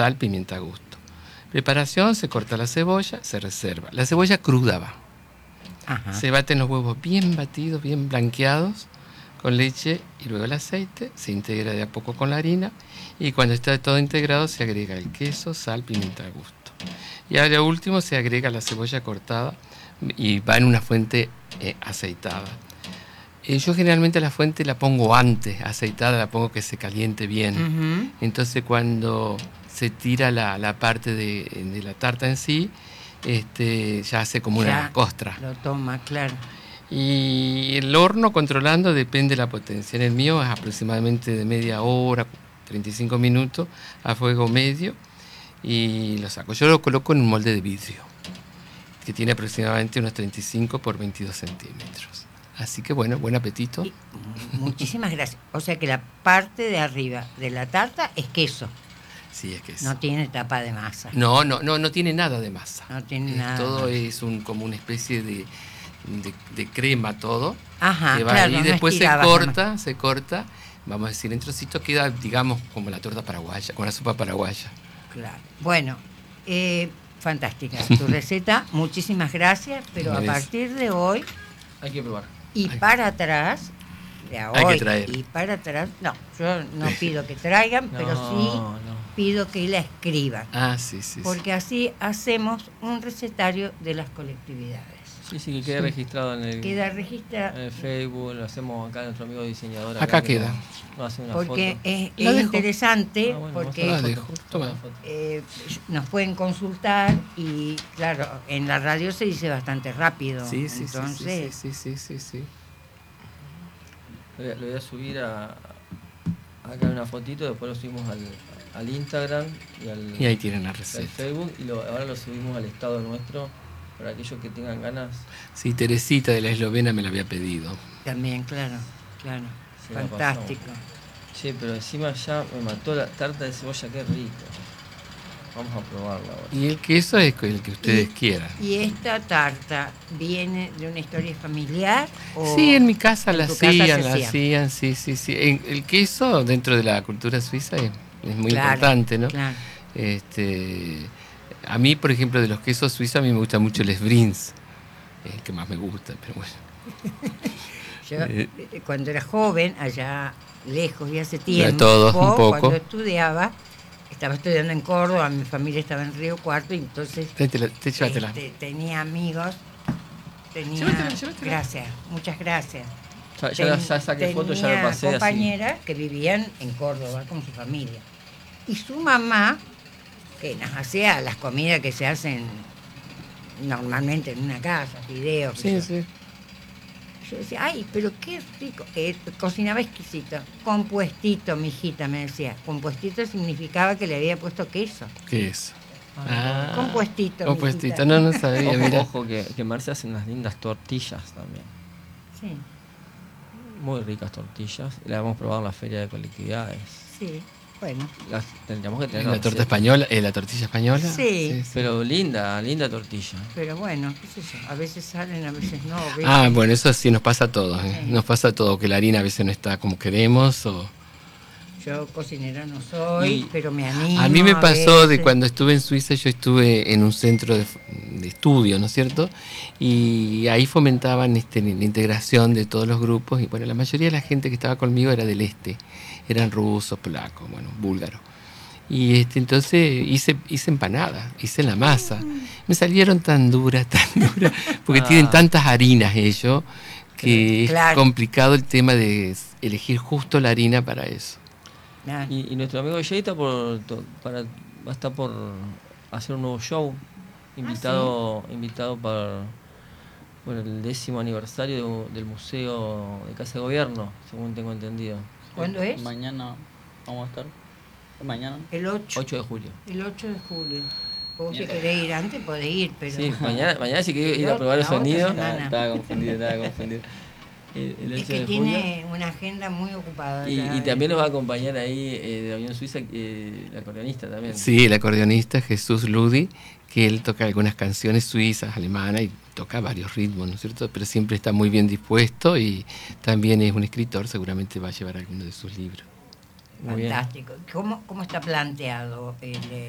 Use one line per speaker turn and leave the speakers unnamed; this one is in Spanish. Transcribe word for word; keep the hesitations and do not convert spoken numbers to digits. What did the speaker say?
sal, pimienta a gusto. Preparación: se corta la cebolla, se reserva. La cebolla cruda va.
Ajá.
Se baten los huevos bien batidos, bien blanqueados, con leche y luego el aceite. Se integra de a poco con la harina y cuando está todo integrado se agrega el queso, sal, pimienta a gusto. Y ahora último se agrega la cebolla cortada y va en una fuente eh, aceitada. Eh, yo generalmente la fuente la pongo antes, aceitada, la pongo que se caliente bien.
Uh-huh.
Entonces cuando se tira la, la parte de, de la tarta en sí, este, ya hace como
Ya
una costra.
Lo toma, claro.
Y el horno controlando depende de la potencia. En el mío es aproximadamente de media hora, treinta y cinco minutos, a fuego medio, y lo saco. Yo lo coloco en un molde de vidrio, que tiene aproximadamente unos treinta y cinco por veintidós centímetros. Así que bueno, buen apetito.
Y, muchísimas gracias. O sea que la parte de arriba de la tarta es queso.
Sí, es queso.
No tiene tapa de masa.
No, no, no, no tiene nada de masa.
No tiene
es,
nada.
Todo es un, como una especie de, de, de crema todo.
Ajá,
que va
claro,
ahí,
no
después se
estirabas
corta,
nomás.
se corta, vamos a decir, en trocitos queda, digamos, como la torta paraguaya, como la sopa paraguaya.
Claro. Bueno, eh, fantástica tu receta. Muchísimas gracias, pero a partir de hoy
hay que probar.
Y
Hay
para atrás, de a
Hay
hoy
que traer.
y para atrás, no, yo no pido que traigan,
No,
pero sí
no.
pido que la escriban.
Ah, sí, sí.
Porque
sí.
así hacemos un recetario de las colectividades.
Sí, sí, que quede
Sí.
registrado en el,
Queda registrado.
en el Facebook, lo hacemos acá nuestro amigo diseñador.
Acá
que
queda.
Nos, nos hace una
Porque
foto.
es,
La
es
dejo.
interesante,
Ah, bueno,
porque
La
foto,
dejo. Toma.
toma foto.
eh, nos pueden consultar y claro, en la radio se dice bastante rápido.
Sí, sí,
entonces,
sí, sí, sí, sí, sí, sí.
Lo voy a, lo voy a subir a, acá una fotito, después lo subimos al, al Instagram y al,
Y ahí tienen la
al
receta.
Facebook y lo, ahora lo subimos al estado nuestro para aquellos que tengan ganas.
Sí, Teresita de la Eslovena me la había pedido.
también, claro, claro,
Se la
fantástico.
Che, pero encima ya me mató la tarta de cebolla, qué rico. Vamos a probarla ahora.
Y el queso es el que ustedes
¿Y,
quieran.
¿Y esta tarta viene de una historia familiar? O
Sí, en mi casa
en
la
tu casa se
hacían, la
hacía?
hacían, sí, sí, sí. En- El queso dentro de la cultura suiza es, es muy
Claro,
importante, ¿no?
Claro.
Este, a mí, por ejemplo, de los quesos suizos, a mí me gusta mucho el Esbrins, es el que más me gusta, pero bueno.
Yo,
Eh.
eh, cuando era joven, allá lejos y hace tiempo,
todos, un poco.
cuando estudiaba, estaba estudiando en Córdoba, mi familia estaba en Río Cuarto, y entonces
Tráetela, te- llévatela.
este, tenía amigos, tenía,
Llévatela, llévatela.
gracias, muchas gracias.
Ya, ya,
Ten-
ya saqué fotos, ya lo
tenía
pasé así.
compañeras que vivían en Córdoba con su familia. Y su mamá, que nos hacía las comidas que se hacen normalmente en una casa, fideos.
Sí,
yo.
sí.
Yo decía, ay, pero qué rico. Eh, cocinaba exquisito. Compuestito, mi hijita me decía. Compuestito significaba que le había puesto queso.
¿Qué es?
Ah,
Compuestito.
Compuestito,
mijita.
no, no sabía,
Ojo,
mira.
ojo que, que Marce hace unas lindas tortillas también.
Sí,
Muy ricas tortillas. Las hemos probado en la feria de colectividades.
sí. Bueno.
Las tendríamos que tener
La
receta.
torta española, eh, la tortilla española.
Sí.
Pero linda, linda tortilla.
Pero bueno, qué sé yo. A veces salen, a veces no. a veces-
Ah, bueno, eso sí nos pasa a todos. ¿eh?
Sí.
Nos pasa a todos, que la harina a veces no está como queremos. O...
Yo cocinera no soy,
Y
pero me animo.
A mí me pasó de
veces.
cuando estuve en Suiza, yo estuve en un centro de, de estudio, ¿no es cierto? Y ahí fomentaban este, la integración de todos los grupos. Y bueno, la mayoría de la gente que estaba conmigo era del este. Eran rusos, polacos, bueno, búlgaros. Y este, entonces hice, hice empanadas, hice la masa. Me salieron tan duras, tan duras, porque
Ah.
tienen tantas harinas ellos, que
Claro.
es complicado el tema de elegir justo la harina para eso.
Ah,
Y, y nuestro amigo Jay está por, to- para, va a estar por hacer un nuevo show. Invitado, invitado para por el décimo aniversario de- del Museo de Casa de Gobierno, según tengo entendido.
¿Cuándo es?
Mañana vamos a estar. Mañana.
El ocho.
ocho de julio.
El ocho de julio. Vos si
Mierda.
querés ir antes, podés ir, pero...
Sí, mañana, mañana sí que ir a probar el
La otra
sonido.
semana.
Estaba, estaba confundido, estaba confundido.
El, el
Es
ocho
que
de
tiene una agenda muy ocupada.
julio.
ya.
Y, y también nos va a acompañar ahí eh, de la Unión Suiza eh, la acordeonista también.
Sí, el acordeonista Jesús Ludi, que él toca algunas canciones suizas, alemanas, y toca varios ritmos, ¿no es cierto? Pero siempre está muy bien dispuesto y también es un escritor, seguramente va a llevar alguno de sus libros.
Muy bien.
Fantástico. ¿Cómo, ¿Cómo está planteado el,